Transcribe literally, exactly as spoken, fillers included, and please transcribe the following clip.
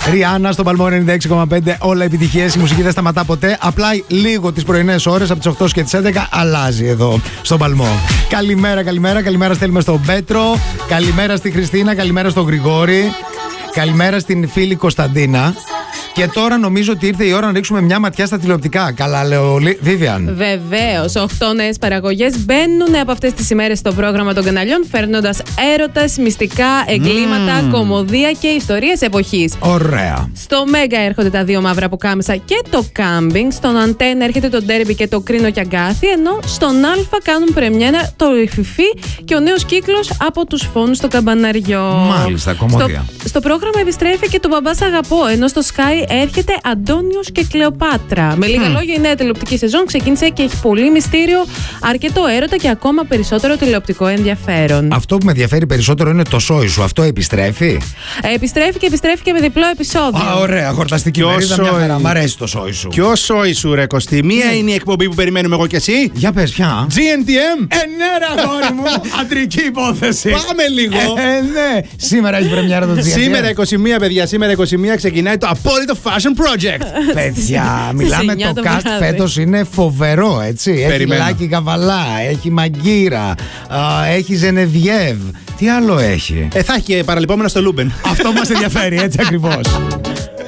Ριάννα στον Παλμό ενενήντα έξι κόμμα πέντε. Όλα επιτυχίες. Η μουσική δεν σταματά ποτέ. Απλά λίγο τις πρωινές ώρες από τις οκτώ και τις έντεκα αλλάζει εδώ στον Παλμό. Καλημέρα, καλημέρα. Καλημέρα στέλνουμε στον Πέτρο. Καλημέρα στη Χριστίνα. Καλημέρα στον Γρηγόρη. Καλημέρα στην φίλη Κωνσταντίνα. Και τώρα νομίζω ότι ήρθε η ώρα να ρίξουμε μια ματιά στα τηλεοπτικά. Καλά, λέω, Βίβιαν. Βεβαίως. Οχτώ νέες παραγωγές μπαίνουν από αυτές τις ημέρες στο πρόγραμμα των καναλιών, φέρνοντας έρωτας, μυστικά, εγκλήματα, mm. κωμωδία και ιστορίες εποχής. Ωραία. Στο Μέγκα έρχονται τα δύο μαύρα πουκάμισα και το κάμπινγκ. Στον Αντένα έρχεται το ντέρμπι και το κρίνο και αγκάθι. Ενώ στον Αλφα κάνουν πρεμιέρα το Ιφιφί και ο νέος κύκλος από τους φόνους στο Καμπαναριό. Μάλιστα, κωμωδία. Στο, στο πρόγραμμα επιστρέφει και το Μπαμπάς Αγαπώ. Ενώ στο Sky έρχεται Αντώνιος και Κλεοπάτρα. Με λίγα mm. λόγια, η νέα τηλεοπτική σεζόν ξεκίνησε και έχει πολύ μυστήριο, αρκετό έρωτα και ακόμα περισσότερο τηλεοπτικό ενδιαφέρον. Αυτό που με ενδιαφέρει περισσότερο είναι το σόι σου. Αυτό επιστρέφει. Ε, επιστρέφει και επιστρέφει και με διπλό επεισόδιο. Α, ωραία, χορταστική μερίδα, μια χαρά. Μ' αρέσει το σόι σου. Ποιο σόι σου, ρε Κωστή? Μία είναι η εκπομπή που περιμένουμε εγώ και εσύ. Για πες, ποια? τζι εν τι εμ. Ε, ναι, ρε αγόρι μου. Αντρική υπόθεση. Πάμε λίγο. Ε, ναι. Σήμερα έχει πρεμιέρα το τζι εν τι εμ. Σήμερα είκοσι μία, παιδιά, σήμερα είκοσι μία ξεκινάει το απόλυτο Fashion Project. Παιδιά, μιλάμε, το cast βράδυ. φέτος είναι φοβερό, έτσι. Περιμένω. Έχει Λάκη Καβαλά, έχει Μαγκύρα, α, έχει Ζενεβιέβ. Τι άλλο έχει? Ε, θα έχει παραλυπόμενο στο Λούμπεν. Αυτό μας ενδιαφέρει, έτσι ακριβώς.